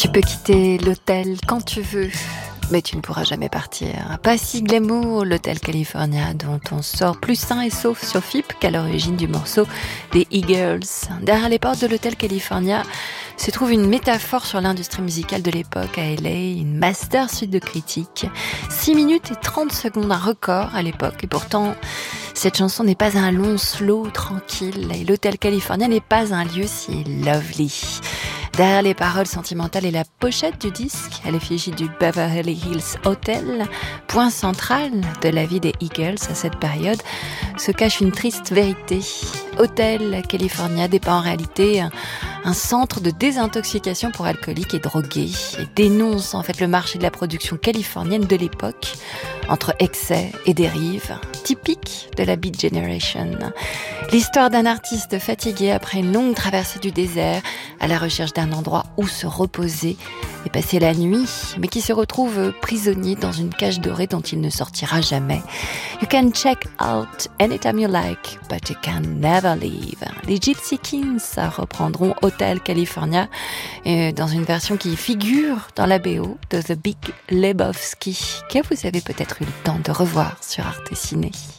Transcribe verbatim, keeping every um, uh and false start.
Tu peux quitter l'hôtel quand tu veux, mais tu ne pourras jamais partir. Pas si glamour, l'hôtel California, dont on sort plus sain et sauf sur F I P qu'à l'origine du morceau des Eagles. Derrière les portes de l'hôtel California se trouve une métaphore sur l'industrie musicale de l'époque à L A, une master suite de critiques. six minutes et trente secondes, un record à l'époque. Et pourtant, cette chanson n'est pas un long slow tranquille. Et l'hôtel California n'est pas un lieu si lovely. Derrière les paroles sentimentales et la pochette du disque, à l'effigie du Beverly Hills Hotel, point central de la vie des Eagles à cette période, se cache une triste vérité. Hotel California n'est pas en réalité un, un centre de désintoxication pour alcooliques et drogués, et dénonce en fait le marché de la production californienne de l'époque, entre excès et dérives, typique de la Beat Generation. L'histoire d'un artiste fatigué après une longue traversée du désert, à la recherche d'un endroit où se reposer et passer la nuit, mais qui se retrouve prisonnier dans une cage dorée dont il ne sortira jamais. You can check out anytime you like, but you can never leave. Les Gypsy Kings reprendront Hotel California euh, dans une version qui figure dans la B O de The Big Lebowski, que vous avez peut-être eu le temps de revoir sur Arte Ciné.